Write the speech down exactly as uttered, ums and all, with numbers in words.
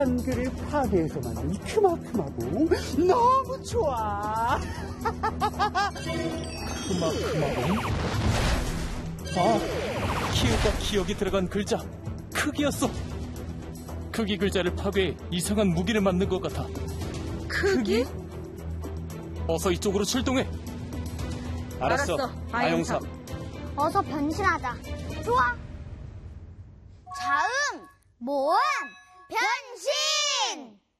한글을 파괴해서 만든 크마크마봉 너무 좋아. 크마크마봉? 아, 키읔과 기억이 들어간 글자 크기였어. 크기 글자를 파괴해 이상한 무기를 만든 것 같아. 크기? 어서 이쪽으로 출동해. 알았어, 알았어, 아영사. 어서 변신하자. 좋아. 자음, 모음, 변신!